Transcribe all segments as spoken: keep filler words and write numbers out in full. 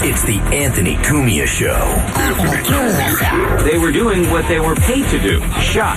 It's the Anthony Cumia Show. They were doing what they were paid to do. Shot.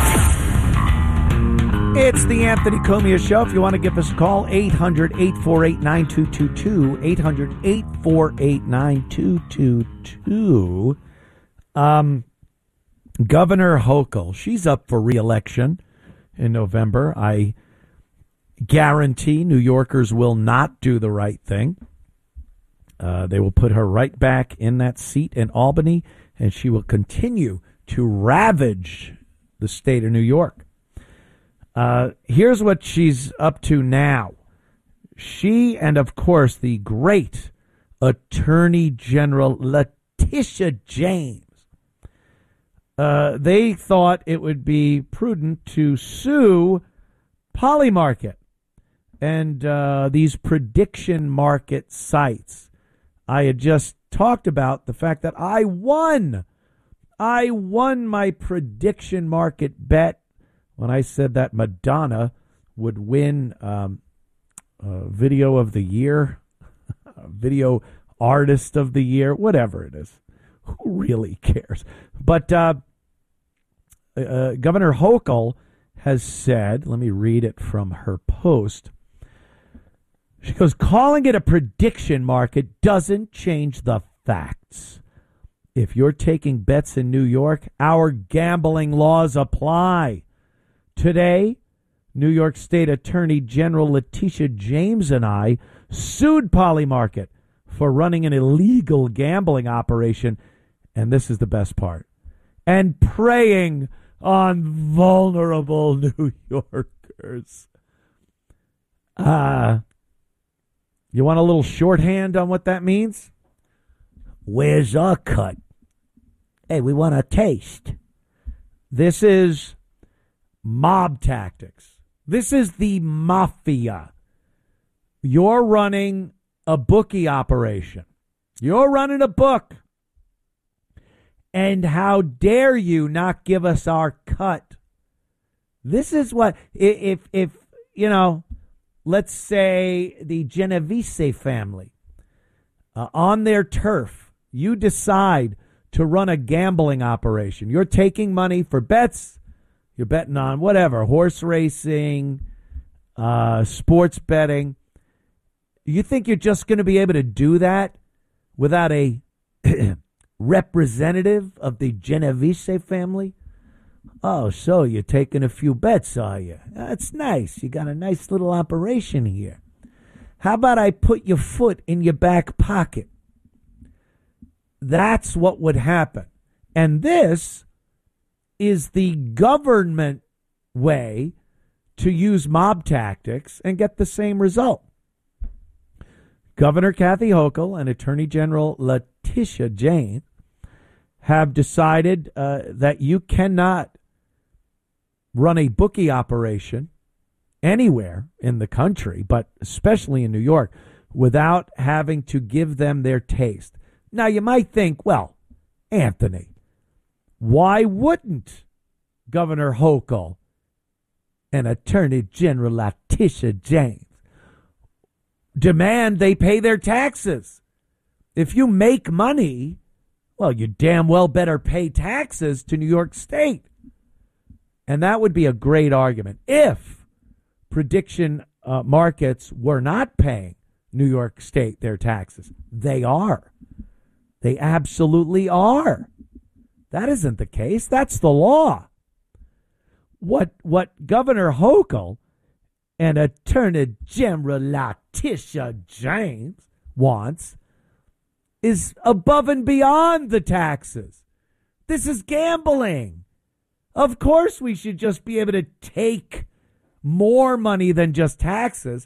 It's the Anthony Cumia Show. If you want to give us a call, eight hundred, eight four eight, nine two two two, eight hundred, eight four eight, nine two two two. Um, Governor Hochul, she's up for re-election in November. I guarantee New Yorkers will not do the right thing. Uh, they will put her right back in that seat in Albany, and she will continue to ravage the state of New York. Uh, here's what she's up to now. She and, of course, the great Attorney General Letitia James, uh, they thought it would be prudent to sue Polymarket and uh, these prediction market sites. I had just talked about the fact that I won. I won my prediction market bet when I said that Madonna would win um, uh, Video of the Year, Video Artist of the Year, whatever it is. Who really cares? But uh, uh, Governor Hochul has said, let me read it from her post. She goes, calling it a prediction market doesn't change the facts. If you're taking bets in New York, our gambling laws apply. Today, New York State Attorney General Letitia James and I sued Polymarket for running an illegal gambling operation, and this is the best part, and preying on vulnerable New Yorkers. Uh, you want a little shorthand on what that means? Where's our cut? Hey, we want a taste. This is mob tactics. This is the mafia. You're running a bookie operation. You're running a book. And how dare you not give us our cut? This is what, if, if you know, let's say the Genovese family, uh, on their turf, you decide to run a gambling operation. You're taking money for bets. You're betting on whatever, horse racing, uh, sports betting. You think you're just going to be able to do that without a representative of the Genovese family? Oh, so you're taking a few bets, are you? That's nice. You got a nice little operation here. How about I put your foot in your back pocket? That's what would happen. And this is the government way to use mob tactics and get the same result. Governor Kathy Hochul and Attorney General Letitia James have decided uh, that you cannot run a bookie operation anywhere in the country, but especially in New York, without having to give them their taste. Now, you might think, well, Anthony, why wouldn't Governor Hochul and Attorney General Letitia James demand they pay their taxes? If you make money, well, you damn well better pay taxes to New York State. And that would be a great argument. If prediction uh, markets were not paying New York State their taxes, they are. They absolutely are. That isn't the case. That's the law. What what Governor Hochul and Attorney General Letitia James wants is above and beyond the taxes. This is gambling. Of course we should just be able to take more money than just taxes.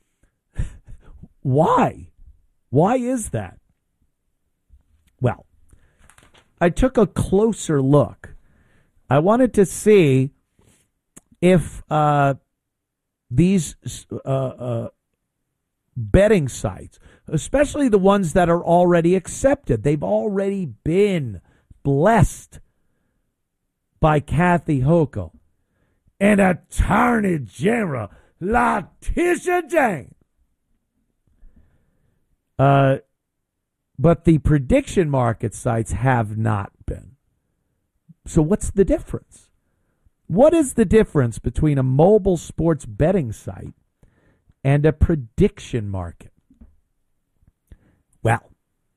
Why? Why is that? Well, I took a closer look. I wanted to see if uh, these uh, uh, betting sites, especially the ones that are already accepted, they've already been blessed by Kathy Hochul and Attorney General Letitia James. Uh, But the prediction market sites have not been. So what's the difference? What is the difference between a mobile sports betting site and a prediction market? Well,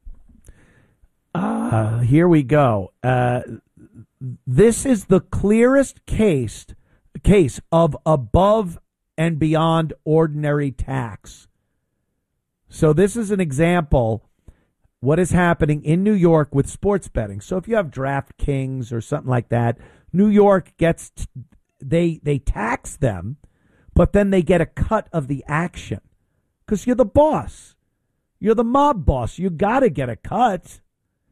uh, here we go. Uh, this is the clearest case, case of above and beyond ordinary tax. So this is an example what is happening in New York with sports betting. So if you have DraftKings or something like that, New York gets, t- they they tax them, but then they get a cut of the action because you're the boss. You're the mob boss. You got to get a cut.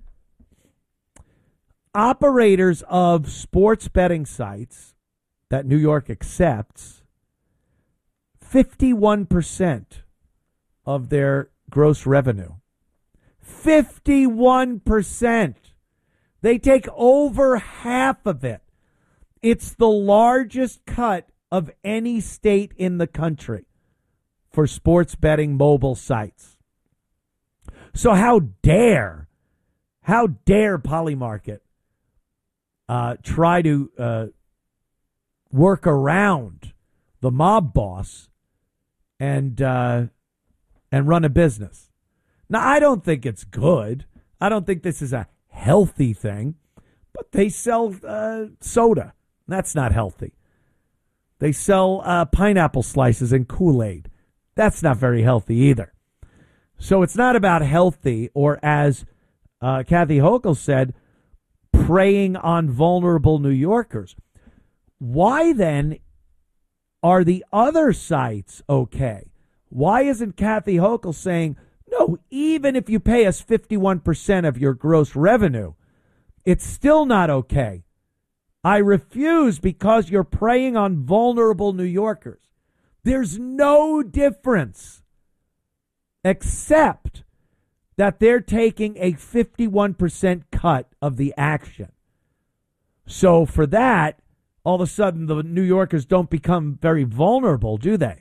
Operators of sports betting sites that New York accepts, fifty-one percent of their gross revenue. fifty-one percent. They take over half of it. It's the largest cut of any state in the country for sports betting mobile sites. So how dare, how dare Polymarket uh, try to uh, work around the mob boss and uh, and run a business? Now, I don't think it's good. I don't think this is a healthy thing, but they sell uh, soda. That's not healthy. They sell uh, pineapple slices and Kool-Aid. That's not very healthy either. So it's not about healthy, or as uh, Kathy Hochul said, preying on vulnerable New Yorkers. Why then are the other sites okay? Why isn't Kathy Hochul saying, no, even if you pay us fifty-one percent of your gross revenue, it's still not okay. I refuse because you're preying on vulnerable New Yorkers. There's no difference except that they're taking a fifty-one percent cut of the action. So for that, all of a sudden the New Yorkers don't become very vulnerable, do they?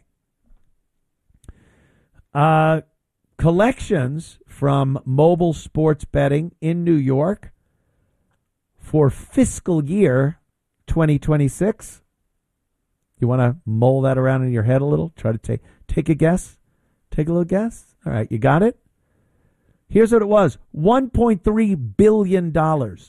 Uh, collections from mobile sports betting in New York for fiscal year twenty twenty-six. You want to mull that around in your head a little? Try to take take a guess? Take a little guess? All right, you got it? Here's what it was. one point three billion dollars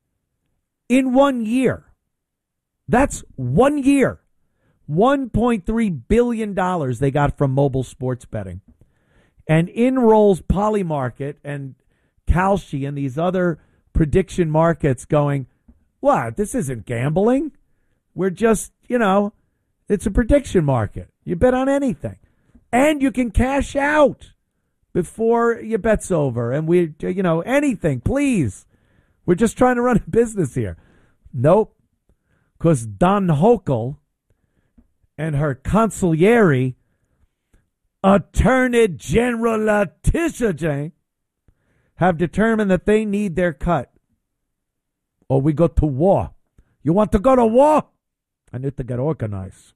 in one year. That's one year. one point three billion dollars they got from mobile sports betting. And in rolls Polymarket and Kalshi and these other prediction markets going, what? This isn't gambling. We're just, you know, it's a prediction market. You bet on anything. And you can cash out before your bet's over. And we, you know, anything, please. We're just trying to run a business here. Nope. Because Don Hochul and her consigliere, Attorney General Letitia James, have determined that they need their cut. Or we go to war. You want to go to war? I need to get organized.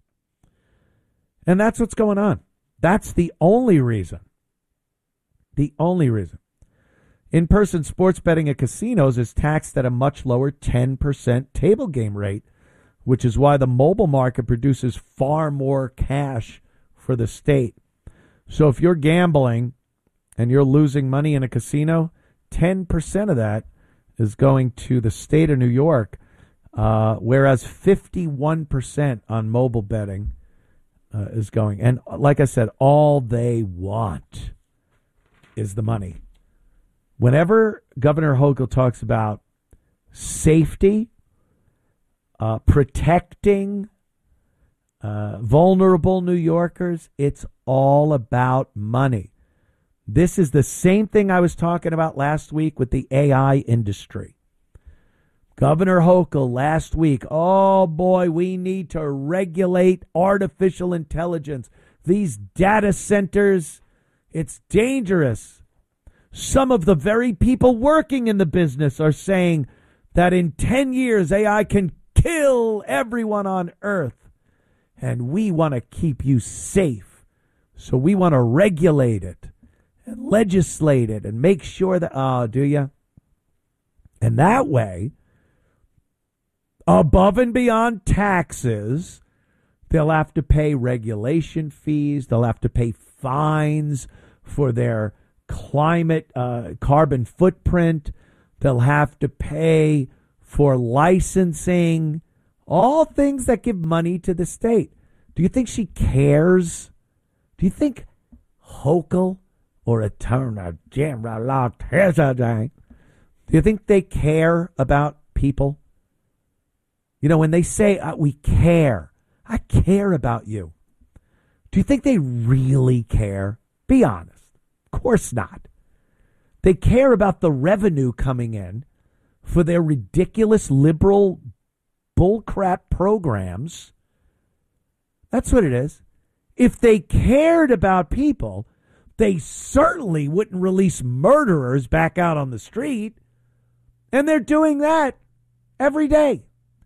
And that's what's going on. That's the only reason. The only reason. In-person sports betting at casinos is taxed at a much lower ten percent table game rate, which is why the mobile market produces far more cash for the state. So if you're gambling and you're losing money in a casino, ten percent of that is going to the state of New York, uh, whereas fifty-one percent on mobile betting uh, is going. And like I said, all they want is the money. Whenever Governor Hochul talks about safety, uh, protecting uh, vulnerable New Yorkers, it's all about money. This is the same thing I was talking about last week with the A I industry. Governor Hochul last week, oh boy, we need to regulate artificial intelligence. These data centers, it's dangerous. Some of the very people working in the business are saying that in ten years, A I can kill everyone on Earth. And we want to keep you safe. So we want to regulate it. and legislate it and make sure that, oh, do you? And that way, above and beyond taxes, they'll have to pay regulation fees. They'll have to pay fines for their climate uh, carbon footprint. They'll have to pay for licensing, all things that give money to the state. Do you think she cares? Do you think Hochul or Attorney General Terzadang, do you think they care about people? You know, when they say, uh, we care, I care about you. Do you think they really care? Be honest. Of course not. They care about the revenue coming in for their ridiculous liberal bullcrap programs. That's what it is. If they cared about people, they certainly wouldn't release murderers back out on the street. And they're doing that every day.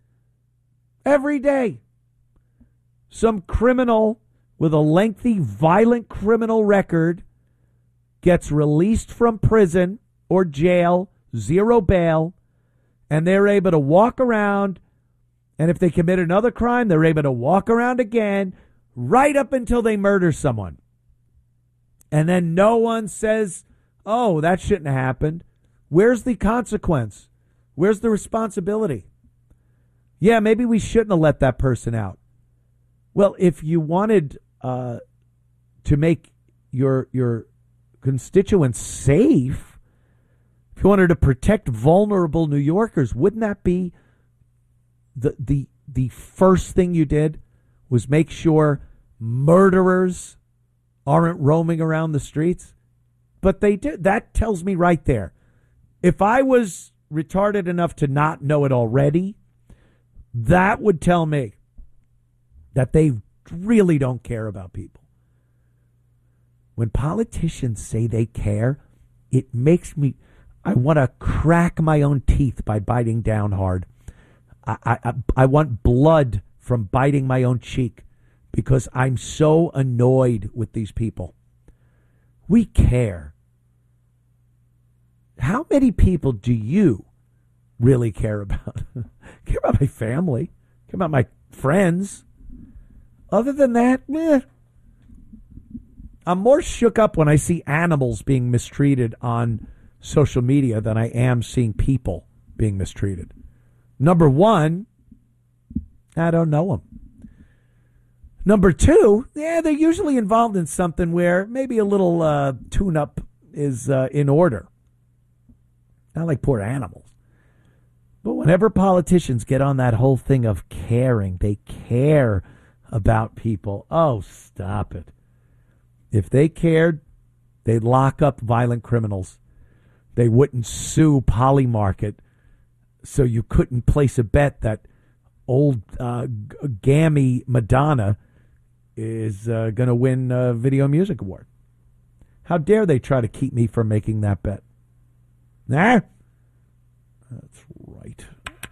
Every day. Some criminal with a lengthy, violent criminal record gets released from prison or jail, zero bail, and they're able to walk around, and if they commit another crime, they're able to walk around again right up until they murder someone. And then no one says, oh, that shouldn't have happened. Where's the consequence? Where's the responsibility? Yeah, maybe we shouldn't have let that person out. Well, if you wanted uh, to make your your constituents safe, if you wanted to protect vulnerable New Yorkers, wouldn't that be the the the first thing you did? Was make sure murderers aren't roaming around the streets? But they did. That tells me right there. If I was retarded enough to not know it already, that would tell me that they really don't care about people. When politicians say they care, it makes me, I want to crack my own teeth by biting down hard. I, I, I want blood from biting my own cheek because I'm so annoyed with these people. We care. How many people do you really care about? Care about my family, care about my friends. Other than that, meh. I'm more shook up when I see animals being mistreated on social media than I am seeing people being mistreated. Number one, I don't know them. Number two, yeah, they're usually involved in something where maybe a little uh, tune-up is uh, in order. Not like poor animals. But whenever politicians get on that whole thing of caring, they care about people. Oh, stop it. If they cared, they'd lock up violent criminals. They wouldn't sue Polymarket so you couldn't place a bet that old uh, gammy Madonna is uh, going to win a Video Music Award. How dare they try to keep me from making that bet? Nah. That's right.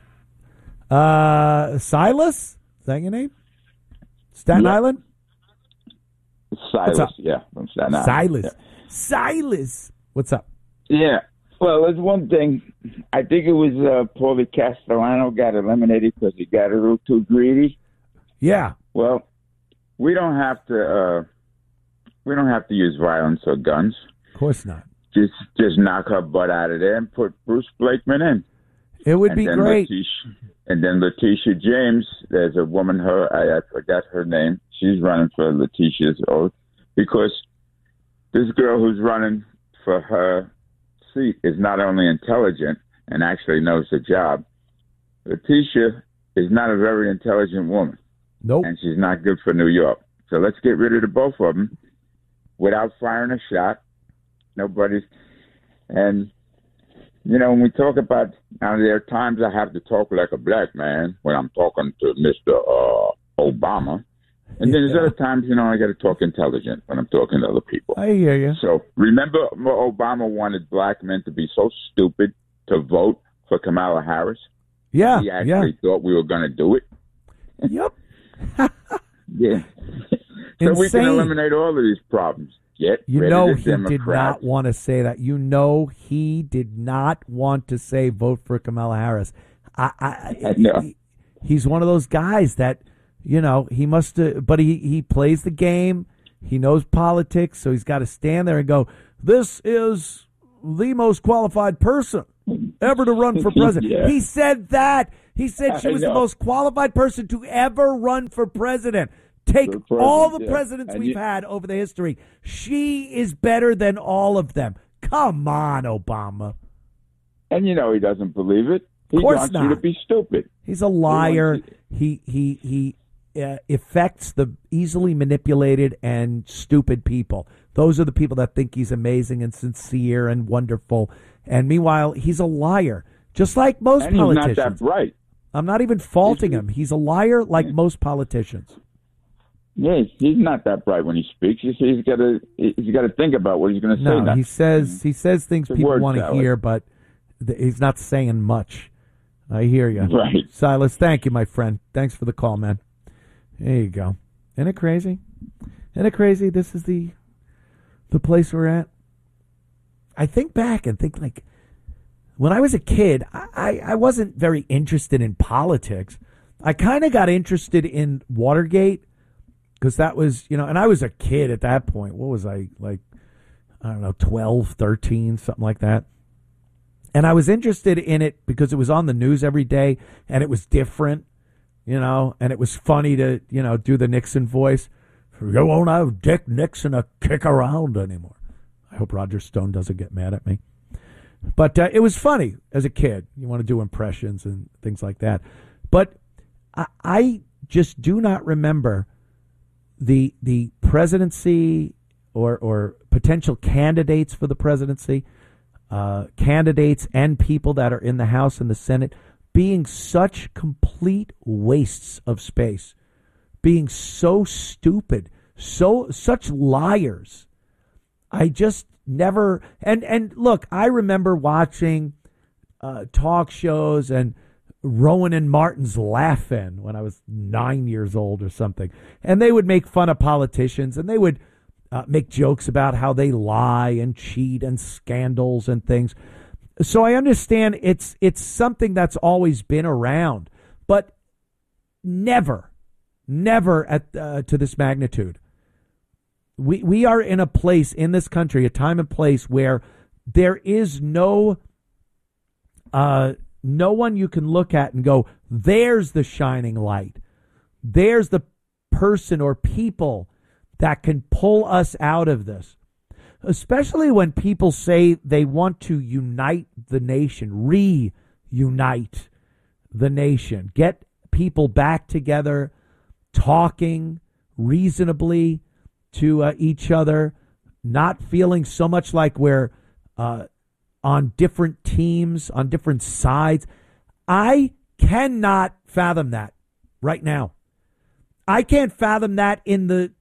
Uh, Silas? Is that your name? Staten yeah. Island? Silas, yeah. From Staten Island. Silas. Yeah. Silas. What's up? Yeah. Well, there's one thing. I think it was uh, Paulie Castellano got eliminated because he got a little too greedy. Yeah. Well, we don't have to. Uh, we don't have to use violence or guns. Of course not. Just, just knock her butt out of there and put Bruce Blakeman in. It would and be then great. Letitia, and then Letitia James. There's a woman. Her I, I forgot her name. She's running for Letitia's oath because this girl who's running for her seat is not only intelligent and actually knows the job. Letitia is not a very intelligent woman. Nope. And she's not good for New York. So let's get rid of the both of them without firing a shot. Nobody's. And, you know, when we talk about, now there are times I have to talk like a black man when I'm talking to Mister Uh, Obama. And then there's Yeah. other times, you know, I got to talk intelligent when I'm talking to other people. I hear you. So remember, Obama wanted black men to be so stupid to vote for Kamala Harris. Yeah. He actually yeah. thought we were going to do it. Yep. Yeah. So we can Insane. eliminate all of these problems. get You rid know of the he did Democrats. not want to say that. You know he did not want to say vote for Kamala Harris. I, I, I know. He, he's one of those guys that, you know, he must have, but he, he plays the game. He knows politics, so he's got to stand there and go, this is the most qualified person ever to run for president. Yeah. He said that. He said she I was the know. most qualified person to ever run for president. Take For president, all the yeah. presidents And we've you- had over the history. She is better than all of them. Come on, Obama. And you know he doesn't believe it. He Of course wants not. you to be stupid. He's a liar. wants He he he uh, affects the easily manipulated and stupid people. Those are the people that think he's amazing and sincere and wonderful. And meanwhile, he's a liar, just like most And he's politicians. not that bright. I'm not even faulting He's- him. He's a liar like most politicians. Yeah, he's not that bright when he speaks. He's, he's got to he's got to think about what he's going to say. No, now. he says he says things It's a people word want to salad. hear, but th- he's not saying much. I hear you, Right. Silas. Thank you, my friend. Thanks for the call, man. There you go. Isn't it crazy? Isn't it crazy? This is the the place we're at. I think back and think like when I was a kid, I, I, I wasn't very interested in politics. I kind of got interested in Watergate because that was, you know, and I was a kid at that point. What was I, like, I don't know, twelve, thirteen, something like that. And I was interested in it because it was on the news every day and it was different, you know, and it was funny to, you know, do the Nixon voice. You won't have Dick Nixon a kick around anymore. I hope Roger Stone doesn't get mad at me. But uh, it was funny as a kid. You want to do impressions and things like that. But I, I just do not remember the the presidency or, or potential candidates for the presidency, uh, candidates and people that are in the House and the Senate being such complete wastes of space, being so stupid, so such liars. I just never and and look, I remember watching uh, talk shows and Rowan and Martin's Laugh-In when I was nine years old or something, and they would make fun of politicians and they would uh, make jokes about how they lie and cheat and scandals and things. So I understand it's it's something that's always been around, but never, never at uh, to this magnitude. We we are in a place in this country, a time and place where there is no uh, no one you can look at and go, there's the shining light. There's the person or people that can pull us out of this. Especially when people say they want to unite the nation, reunite the nation, get people back together, talking reasonably to uh, each other, not feeling so much like we're uh, on different teams, on different sides. I cannot fathom that right now. I can't fathom that in the,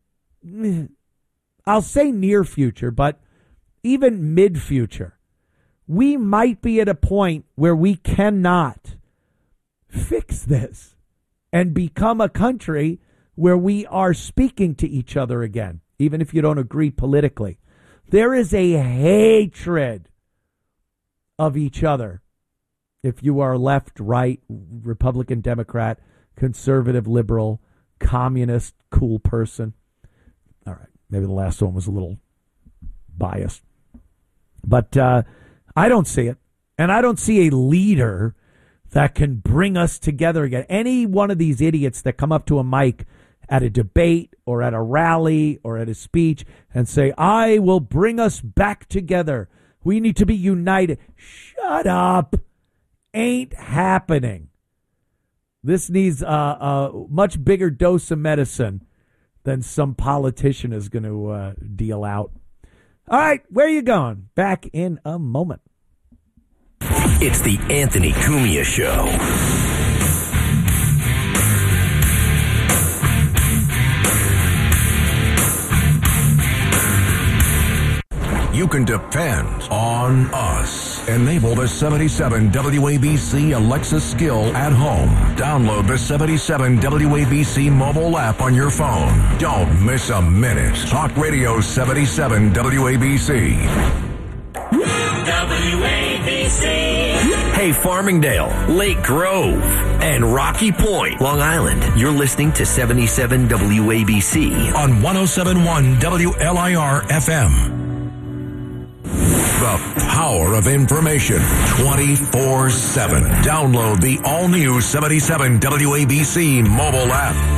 I'll say near future, but even mid future. We might be at a point where we cannot fix this and become a country where we are speaking to each other again, even if you don't agree politically. There is a hatred of each other. If you are left, right, Republican, Democrat, conservative, liberal, communist, cool person. All right. Maybe the last one was a little biased. But uh, I don't see it. And I don't see a leader that can bring us together again. Any one of these idiots that come up to a mic at a debate or at a rally or at a speech and say, I will bring us back together. We need to be united. Shut up. Ain't happening. This needs a, a much bigger dose of medicine than some politician is going to uh, deal out. All right, where are you going? Back in a moment. It's the Anthony Cumia Show. You can depend on us. Enable the seventy-seven W A B C Alexa skill at home. Download the seventy-seven W A B C mobile app on your phone. Don't miss a minute. Talk Radio seventy-seven W A B C. W A B C. Hey, Farmingdale, Lake Grove, and Rocky Point, Long Island. You're listening to seventy-seven W A B C on one oh seven point one W L I R F M. The power of information twenty-four seven. Download the all-new seventy-seven W A B C mobile app.